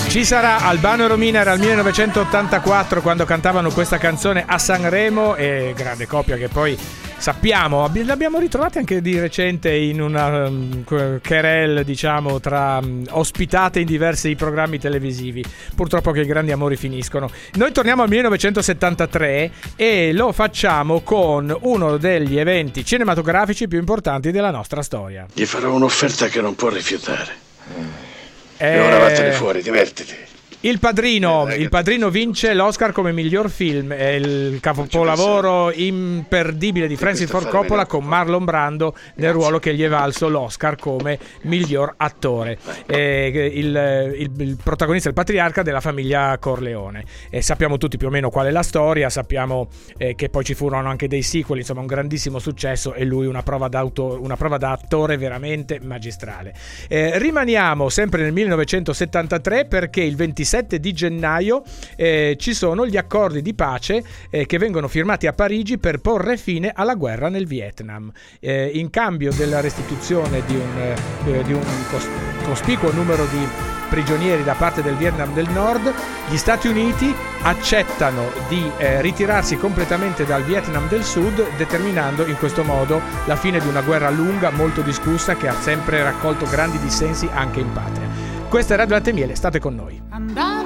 Ci sarà Albano e Romina, era il 1984 quando cantavano questa canzone a Sanremo, e grande coppia che poi sappiamo, l'abbiamo ritrovata anche di recente in una querelle, diciamo, tra ospitate in diversi programmi televisivi. Purtroppo che i grandi amori finiscono. Noi torniamo al 1973 e lo facciamo con uno degli eventi cinematografici più importanti della nostra storia. Gli farò un'offerta che non può rifiutare. E ora vattene fuori, divertiti. Il Padrino vince l'Oscar come miglior film, è il capolavoro imperdibile di Francis Ford Coppola con Marlon Brando nel ruolo che gli è valso l'Oscar come miglior attore. Il protagonista è il patriarca della famiglia Corleone. Sappiamo tutti più o meno qual è la storia, sappiamo che poi ci furono anche dei sequel, insomma un grandissimo successo, e lui una prova da attore veramente magistrale. Rimaniamo sempre nel 1973 perché il 27 di gennaio ci sono gli accordi di pace che vengono firmati a Parigi per porre fine alla guerra nel Vietnam. In cambio della restituzione di un cospicuo numero di prigionieri da parte del Vietnam del Nord, gli Stati Uniti accettano di ritirarsi completamente dal Vietnam del Sud, determinando in questo modo la fine di una guerra lunga, molto discussa, che ha sempre raccolto grandi dissensi anche in patria. Questa è Radio Latte e Miele, state con noi.